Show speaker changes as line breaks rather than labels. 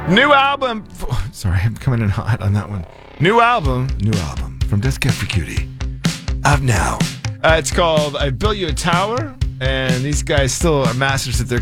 New album. Sorry, I'm coming in hot on that one. New album from Death Cab for Cutie. Out now. It's called I Built You a Tower, and these guys still are masters at their